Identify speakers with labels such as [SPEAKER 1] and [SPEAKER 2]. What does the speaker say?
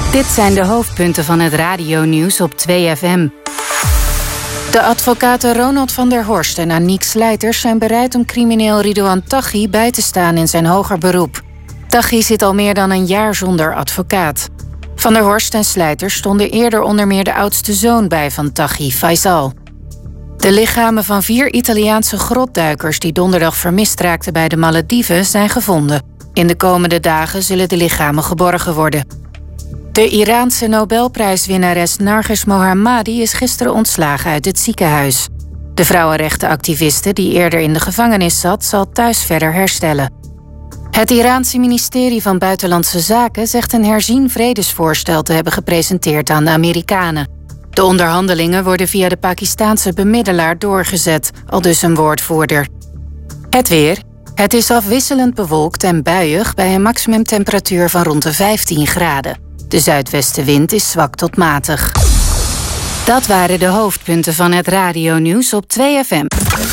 [SPEAKER 1] Dit zijn de hoofdpunten van het radionieuws op 2FM. De advocaten Ronald van der Horst en Aniek Slijters zijn bereid om crimineel Ridouan Taghi bij te staan in zijn hoger beroep. Taghi zit al meer dan een jaar zonder advocaat. Van der Horst en Slijters stonden eerder onder meer de oudste zoon bij van Taghi, Faisal. De lichamen van 4 Italiaanse grotduikers die donderdag vermist raakten bij de Malediven zijn gevonden. In de komende dagen zullen de lichamen geborgen worden. De Iraanse Nobelprijswinnares Narges Mohammadi is gisteren ontslagen uit het ziekenhuis. De vrouwenrechtenactiviste die eerder in de gevangenis zat, zal thuis verder herstellen. Het Iraanse ministerie van Buitenlandse Zaken zegt een herzien vredesvoorstel te hebben gepresenteerd aan de Amerikanen. De onderhandelingen worden via de Pakistaanse bemiddelaar doorgezet, aldus een woordvoerder. Het weer. Het is afwisselend bewolkt en buiig bij een maximumtemperatuur van rond de 15 graden. De zuidwestenwind is zwak tot matig. Dat waren de hoofdpunten van het radionieuws op 2FM.